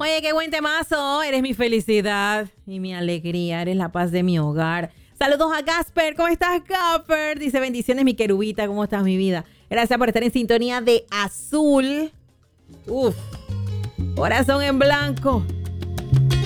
Oye, qué buen temazo. Eres mi felicidad y mi alegría. Eres la paz de mi hogar. Saludos a Gasper. ¿Cómo estás, Gasper? Dice, bendiciones, mi querubita. ¿Cómo estás, mi vida? Gracias por estar en sintonía de Azul. Uf. Corazón en blanco.